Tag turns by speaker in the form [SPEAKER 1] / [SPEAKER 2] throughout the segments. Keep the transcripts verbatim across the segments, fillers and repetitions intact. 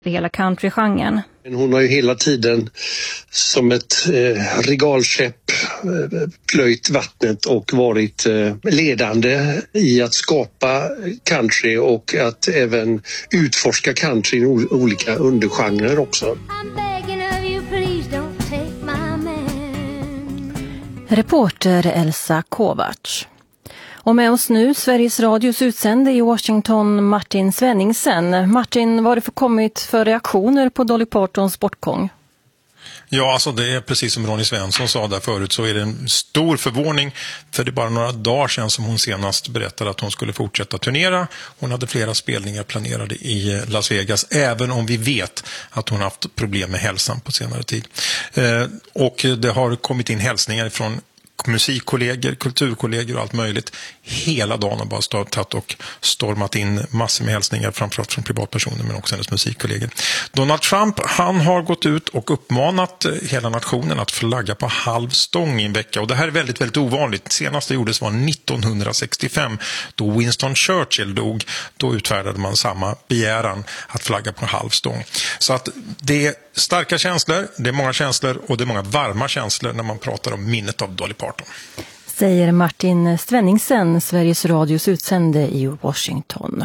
[SPEAKER 1] hela countrygenren.
[SPEAKER 2] Hon har ju hela tiden som ett eh, regalskepp eh, plöjt vattnet och varit eh, ledande i att skapa country och att även utforska country i olika undergenrer också.
[SPEAKER 1] Reporter Elsa Kovacs. Och med oss nu Sveriges Radios utsände i Washington, Martin Svenningsen. Martin, vad har det för kommit för reaktioner på Dolly Partons bortgång?
[SPEAKER 3] Ja, alltså det är precis som Ronny Svensson sa där förut, så är det en stor förvåning, för det är bara några dagar sedan som hon senast berättade att hon skulle fortsätta turnera. Hon hade flera spelningar planerade i Las Vegas, även om vi vet att hon haft problem med hälsan på senare tid. Eh, och det har kommit in hälsningar från musikkollegor, kulturkollegor och allt möjligt. Hela dagen har bara startat och stormat in massor med hälsningar, framförallt från privatpersoner men också hennes musikkollegor. Donald Trump, han har gått ut och uppmanat hela nationen att flagga på halv stång i en vecka. Och det här är väldigt, väldigt ovanligt. Senast det gjordes var nittonhundrasextiofem, då Winston Churchill dog. Då utfärdade man samma begäran att flagga på halv stång. Så att det är starka känslor, det är många känslor och det är många varma känslor när man pratar om minnet av Dolly Parton.
[SPEAKER 1] Säger Martin Svenningsen, Sveriges Radios utsände i Washington.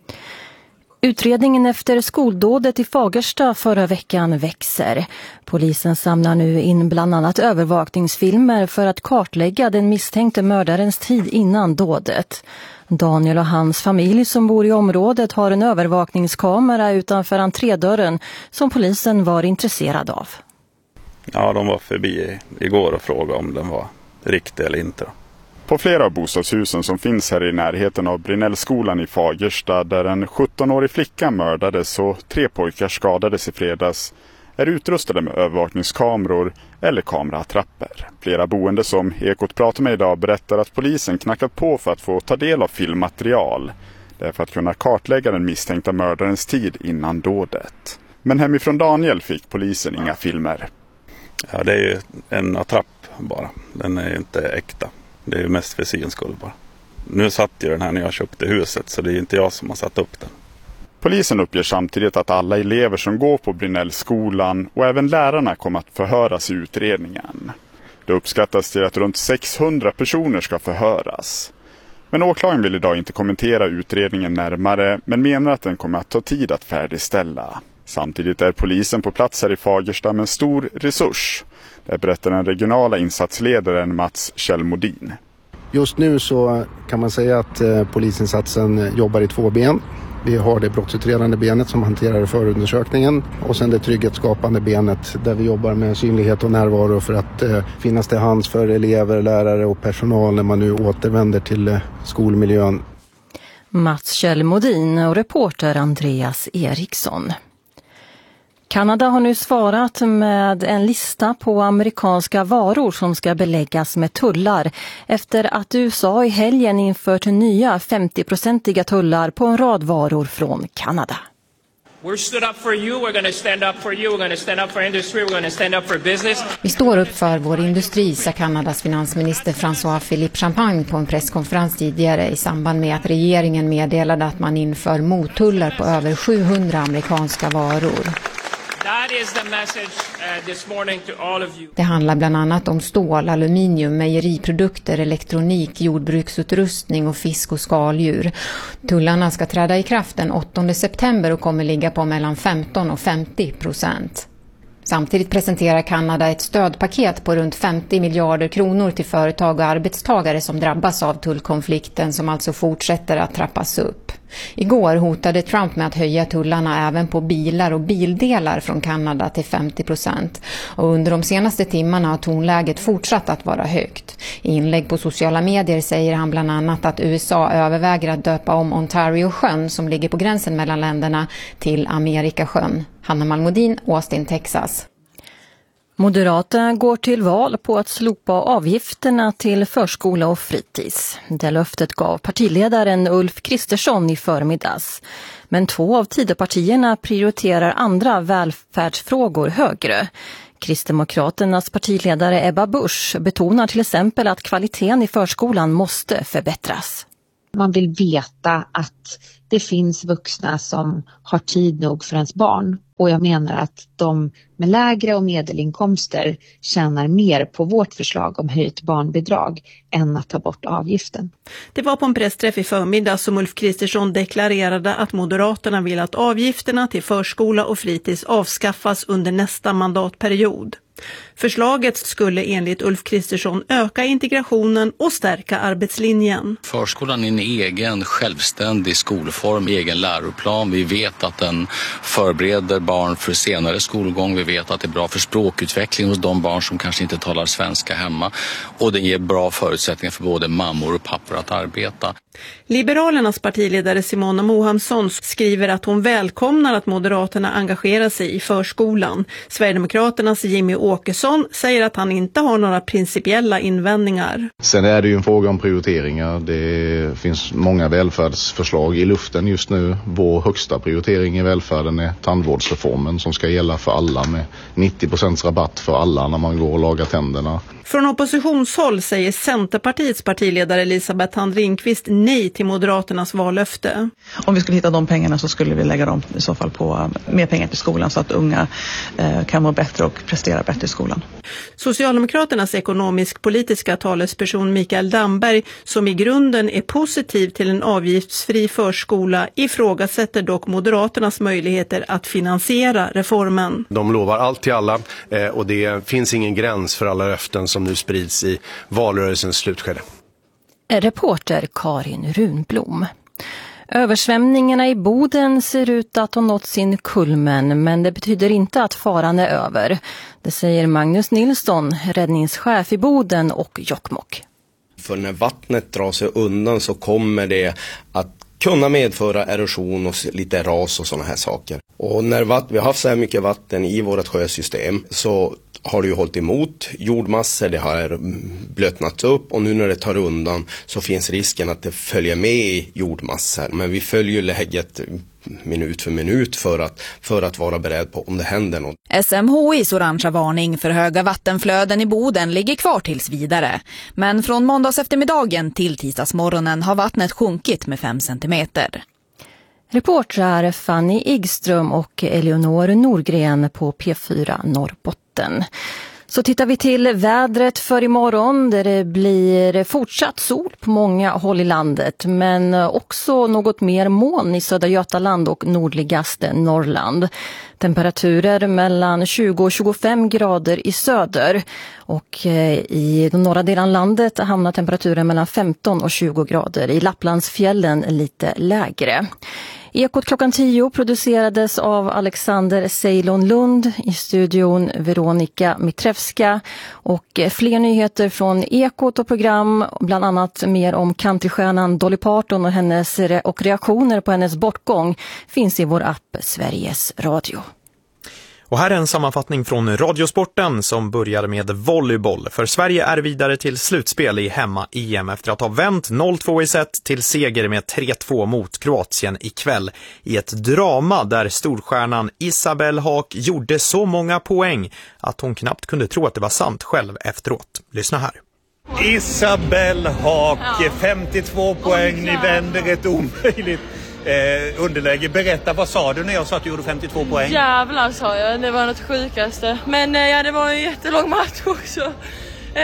[SPEAKER 1] Utredningen efter skoldådet i Fagersta förra veckan växer. Polisen samlar nu in bland annat övervakningsfilmer för att kartlägga den misstänkte mördarens tid innan dådet. Daniel och hans familj som bor i området har en övervakningskamera utanför entrédörren som polisen var intresserad av.
[SPEAKER 4] Ja, de var förbi igår och frågade om den var riktig eller inte.
[SPEAKER 5] På flera av bostadshusen som finns här i närheten av Brynällskolan i Fagersta, där en sjuttonårig flicka mördades och tre pojkar skadades i fredags, är utrustade med övervakningskameror eller kameratrappor. Flera boende som Ekot pratar med idag berättar att polisen knackat på för att få ta del av filmmaterial. Det är för att kunna kartlägga den misstänkta mördarens tid innan dådet. Men hemifrån Daniel fick polisen inga filmer.
[SPEAKER 4] Ja, det är ju en attrapp bara. Den är inte äkta. Det är ju mest för sin skull bara. Nu satt ju den här när jag köpte huset, så det är inte jag som har satt upp den.
[SPEAKER 5] Polisen uppger samtidigt att alla elever som går på Brynällskolan och även lärarna kommer att förhöras i utredningen. Det uppskattas till att runt sexhundra personer ska förhöras. Men åklagaren vill idag inte kommentera utredningen närmare, men menar att den kommer att ta tid att färdigställa. Samtidigt är polisen på plats här i Fagersta med en stor resurs. Det berättar den regionala insatsledaren Mats Kjellmodin.
[SPEAKER 6] Just nu så kan man säga att eh, polisinsatsen jobbar i två ben. Vi har det brottsutredande benet som hanterar förundersökningen och sen det trygghetsskapande benet där vi jobbar med synlighet och närvaro för att eh, finnas till hands för elever, lärare och personal när man nu återvänder till eh, skolmiljön.
[SPEAKER 1] Mats Kjellmodin och reporter Andreas Eriksson. Kanada har nu svarat med en lista på amerikanska varor som ska beläggas med tullar efter att U S A i helgen infört nya femtio-procentiga tullar på en rad varor från Kanada.
[SPEAKER 7] We're stood up for you, we're going to stand up for you, we're going to stand up for industry, we're going to stand up for business.
[SPEAKER 8] Vi står upp för vår industri, sa Kanadas finansminister François Philippe Champagne på en presskonferens tidigare i samband med att regeringen meddelade att man inför mottullar på över sjuhundra amerikanska varor. Det handlar bland annat om stål, aluminium, mejeriprodukter, elektronik, jordbruksutrustning och fisk- och skaldjur. Tullarna ska träda i kraft den åttonde september och kommer ligga på mellan femton och femtio procent. Samtidigt presenterar Kanada ett stödpaket på runt femtio miljarder kronor till företag och arbetstagare som drabbas av tullkonflikten som alltså fortsätter att trappas upp. Igår hotade Trump med att höja tullarna även på bilar och bildelar från Kanada till femtio procent. Och under de senaste timmarna har tonläget fortsatt att vara högt. I inlägg på sociala medier säger han bland annat att U S A överväger att döpa om Ontario-sjön som ligger på gränsen mellan länderna till Amerikasjön. Hanna Malmodin, Austin, Texas.
[SPEAKER 1] Moderaterna går till val på att slopa avgifterna till förskola och fritids. Det löftet gav partiledaren Ulf Kristersson i förmiddags. Men två av Tidöpartierna prioriterar andra välfärdsfrågor högre. Kristdemokraternas partiledare Ebba Busch betonar till exempel att kvaliteten i förskolan måste förbättras.
[SPEAKER 9] Man vill veta att det finns vuxna som har tid nog för ens barn. Och jag menar att de med lägre och medelinkomster tjänar mer på vårt förslag om höjt barnbidrag än att ta bort avgiften.
[SPEAKER 10] Det var på en pressträff i förmiddag som Ulf Kristersson deklarerade att Moderaterna vill att avgifterna till förskola och fritids avskaffas under nästa mandatperiod. Förslaget skulle enligt Ulf Kristersson öka integrationen och stärka arbetslinjen.
[SPEAKER 11] Förskolan är en egen självständig skolform, egen läroplan. Vi vet att den förbereder barn för senare skolgång. Vi vet att det är bra för språkutveckling hos de barn som kanske inte talar svenska hemma. Och den ger bra förutsättningar för både mammor och pappor att arbeta.
[SPEAKER 10] Liberalernas partiledare Simona Mohamsson skriver att hon välkomnar att Moderaterna engagerar sig i förskolan. Sverigedemokraternas Jimmy Åkesson säger att han inte har några principiella invändningar.
[SPEAKER 12] Sen är det ju en fråga om prioriteringar. Det finns många välfärdsförslag i luften just nu. Vår högsta prioritering i välfärden är tandvårdsreformen som ska gälla för alla med nittio procent rabatt för alla när man går och lagar tänderna.
[SPEAKER 10] Från oppositionshåll säger Centerpartiets partiledare Elisabeth Thand Ringqvist nej till Moderaternas vallöfte.
[SPEAKER 13] Om vi skulle hitta de pengarna så skulle vi lägga dem i så fall på mer pengar till skolan så att unga eh, kan må bättre och prestera bättre i skolan.
[SPEAKER 10] Socialdemokraternas ekonomisk-politiska talesperson Mikael Damberg, som i grunden är positiv till en avgiftsfri förskola, ifrågasätter dock Moderaternas möjligheter att finansiera reformen.
[SPEAKER 14] De lovar allt till alla eh, och det finns ingen gräns för alla löften som nu sprids i valrörelsens slutskede.
[SPEAKER 1] Reporter Karin Runblom. Översvämningarna i Boden ser ut att ha nått sin kulmen, men det betyder inte att faran är över. Det säger Magnus Nilsson, räddningschef i Boden och Jokkmokk.
[SPEAKER 15] För när vattnet drar sig undan så kommer det att kunna medföra erosion och lite ras och sådana här saker. Och när vatt- vi har haft så här mycket vatten i vårt sjösystem så har det ju hållit emot jordmassor, det har blötnats upp och nu när det tar undan så finns risken att det följer med i jordmassor. Men vi följer läget minut för minut för att, för att vara beredd på om det händer något.
[SPEAKER 16] S M H I:s orangea varning för höga vattenflöden i Boden ligger kvar tills vidare. Men från måndags eftermiddagen till tisdagsmorgonen har vattnet sjunkit med fem centimeter.
[SPEAKER 1] Reportrar Fanny Igström och Eleonor Norgren på P fyra Norrbotten. Så tittar vi till vädret för imorgon där det blir fortsatt sol på många håll i landet, men också något mer moln i södra Götaland och nordligaste Norrland. Temperaturer mellan tjugo och tjugofem grader i söder och i de norra delarna av landet hamnar temperaturen mellan femton och tjugo grader. I Lapplandsfjällen lite lägre. Ekot klockan tio producerades av Alexander Ceylon Lund, i studion Veronika Mitrevska, och fler nyheter från Ekot och program, bland annat mer om countrystjärnan Dolly Parton och hennes re- och reaktioner på hennes bortgång, finns i vår app Sveriges Radio.
[SPEAKER 17] Och här är en sammanfattning från Radiosporten som börjar med volleyboll. För Sverige är vidare till slutspel i hemma-E M efter att ha vänt noll två i set till seger med tre två mot Kroatien ikväll. I ett drama där storstjärnan Isabelle Haak gjorde så många poäng att hon knappt kunde tro att det var sant själv efteråt. Lyssna här.
[SPEAKER 18] Isabelle Haak, femtiotvå poäng, ni vänder ett omöjligt Eh, underläge. Berätta, vad sa du när jag sa att du gjorde femtiotvå poäng?
[SPEAKER 19] Jävlar sa jag, det var något sjukaste. Men eh, ja, det var en jättelång match också. Eh,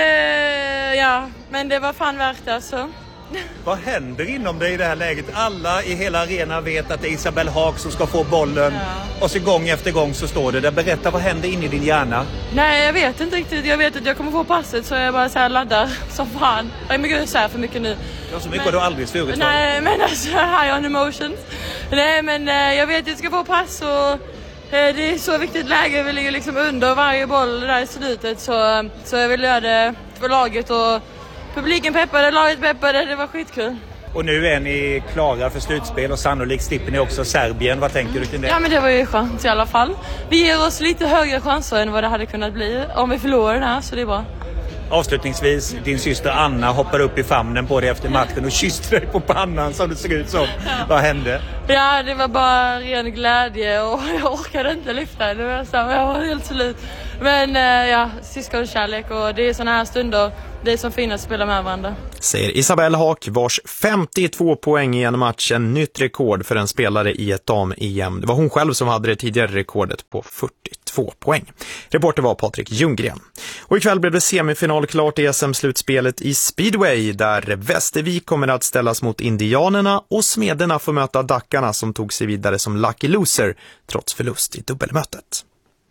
[SPEAKER 19] ja, men det var fan värt det alltså.
[SPEAKER 18] Vad händer inom dig i det här läget? Alla i hela arenan vet att det är Isabelle Haak som ska få bollen. Ja. Och så gång efter gång så står det där. Berätta, vad händer in i din hjärna?
[SPEAKER 19] Nej, jag vet inte riktigt. Jag vet att jag kommer få passet så jag bara så här laddar som fan. Jag är mycket så här för mycket nu.
[SPEAKER 18] Ja, så mycket men, har du aldrig svurit för.
[SPEAKER 19] Nej, men alltså high on emotions. Nej, men eh, jag vet att jag ska få pass och eh, det är så viktigt läge. Vi ligger liksom under varje boll där i slutet. Så, så jag vill göra det för laget och publiken peppade, laget peppade, det var skitkul.
[SPEAKER 18] Och nu är ni klara för slutspel och sannolikt slipper ni också Serbien. Vad tänker du kring det?
[SPEAKER 19] Ja, men det var ju skönt i alla fall. Vi ger oss lite högre chanser än vad det hade kunnat bli om vi förlorar den här, så det är bra.
[SPEAKER 18] avslutningsvis din syster Anna hoppar upp i famnen på dig efter matchen och kysste dig på pannan som det såg ut som. Vad hände?
[SPEAKER 19] Ja, det var bara ren glädje och jag orkade inte lyfta. Det var så, jag var helt slut. Men ja, syskonkärlek och det är såna här stunder. Det är som fint att spela med varandra.
[SPEAKER 17] Säger Isabelle Haak, vars femtiotvå poäng i en match, en nytt rekord för en spelare i ett dam-E M. Det var hon själv som hade det tidigare rekordet på fyrtiotvå poäng. Reporter var Patrik Ljunggren. Och ikväll blev det semifinal klart i S M-slutspelet i Speedway, där Västervik kommer att ställas mot Indianerna och Smederna får möta Dackarna som tog sig vidare som lucky loser trots förlust i dubbelmötet.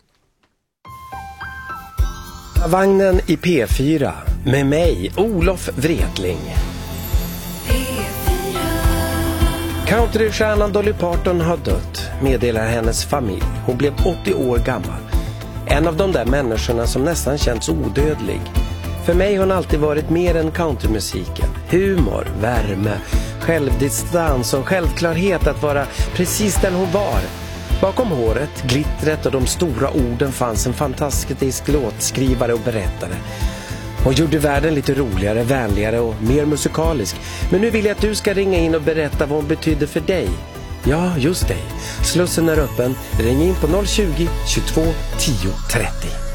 [SPEAKER 20] Vagnen i P fyra med mig, Olof Wretling. Countrystjärnan Dolly Parton har dött, meddelar hennes familj. Hon blev åttio år gammal. En av de där människorna som nästan känts odödlig. För mig har hon alltid varit mer än countrymusiken. Humor, värme, självdistans och självklarhet att vara precis den hon var. Bakom håret, glittret och de stora orden fanns en fantastisk låtskrivare och berättare. Hon gjorde världen lite roligare, vänligare och mer musikalisk. Men nu vill jag att du ska ringa in och berätta vad hon betydde för dig. Ja, just dig. Slussen är öppen. Ring in på noll tjugo, tjugotvå, tio trettio.